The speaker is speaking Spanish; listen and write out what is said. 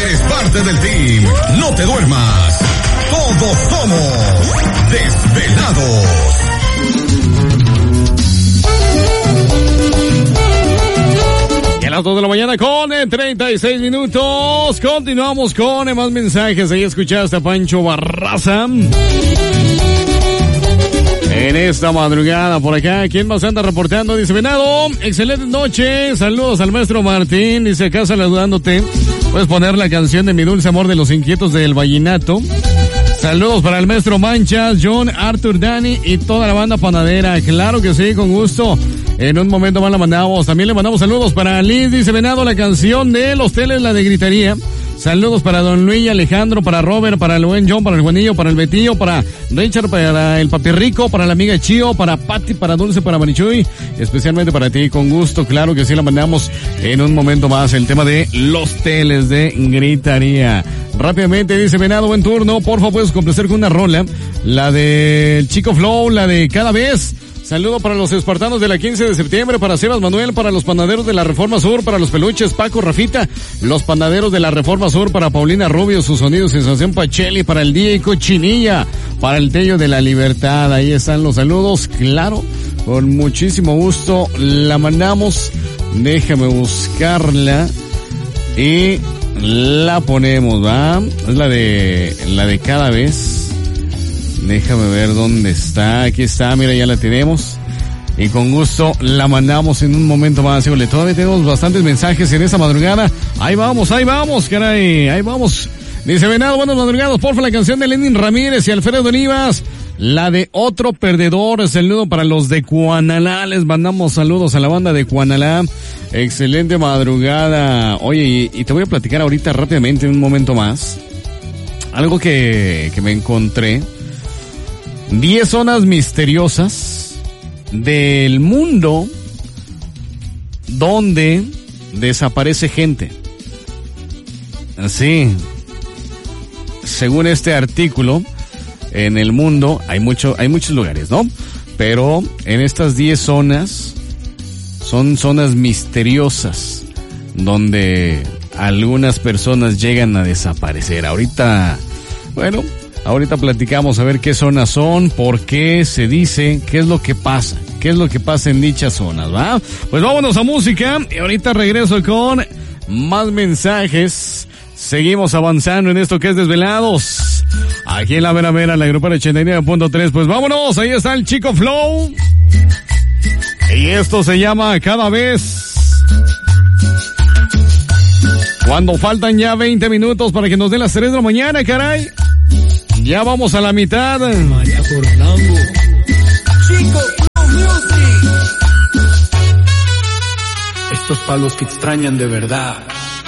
eres parte del team. No te duermas. Todos somos Desvelados. Y a las 2 de la mañana con 36 minutos. Continuamos con más mensajes. Ahí escuchaste a Pancho Barraza. En esta madrugada por acá, ¿quién más anda reportando? Dice Venado, excelente noche, saludos al maestro Martín, dice acá saludándote, puedes poner la canción de Mi Dulce Amor de los Inquietos del Vallenato. Saludos para el maestro Manchas, John, Arthur, Dani y toda la banda panadera, claro que sí, con gusto. En un momento más la mandamos, también le mandamos saludos para Liz, dice Venado, la canción de Los Teles, la de Gritaría. Saludos para Don Luis, Alejandro, para Robert, para el buen John, para el Juanillo, para el Betillo, para Richard, para el Papi Rico, para la amiga Chío, para Pati, para Dulce, para Marichuy, especialmente para ti, con gusto, claro que sí, la mandamos en un momento más, el tema de Los Teles de Gritaría. Rápidamente dice Venado, buen turno, porfa, puedes complacer con una rola, la del Chico Flow, la de Cada Vez. Saludo para los espartanos de la 15 de septiembre, para Sebas Manuel, para los panaderos de la Reforma Sur, para los peluches, Paco, Rafita, los panaderos de la Reforma Sur, para Paulina Rubio, su sonido Sensación Pacheli, para el día y Cochinilla, para el Tello de la Libertad. Ahí están los saludos, claro, con muchísimo gusto la mandamos. Déjame buscarla y la ponemos, ¿va? Es la de Cada Vez. Déjame ver dónde está. Aquí está, mira, ya la tenemos. Y con gusto la mandamos en un momento más. Híjole, todavía tenemos bastantes mensajes en esta madrugada. Ahí vamos, caray. Ahí vamos. Dice Venado, buenas madrugadas. Porfa, la canción de Lenin Ramírez y Alfredo Olivas. La de Otro Perdedor. Saludo para los de Cuanalá. Les mandamos saludos a la banda de Cuanalá. Excelente madrugada. Oye, y te voy a platicar ahorita rápidamente en un momento más. Algo que me encontré. 10 zonas misteriosas del mundo donde desaparece gente. Así, según este artículo, en el mundo hay muchos lugares, ¿no? Pero en estas 10 zonas son zonas misteriosas donde algunas personas llegan a desaparecer. Ahorita platicamos a ver qué zonas son, por qué se dice, qué es lo que pasa en dichas zonas, ¿va? Pues vámonos a música y ahorita regreso con más mensajes. Seguimos avanzando en esto que es Desvelados. Aquí en la Vera, la Grupera 89.3. Pues vámonos, ahí está el Chico Flow. Y esto se llama Cada Vez. Cuando faltan ya 20 minutos para que nos den las 3 de la mañana, caray. Ya vamos a la mitad. María Fernando. Chico Flow Music. Estos palos que extrañan de verdad.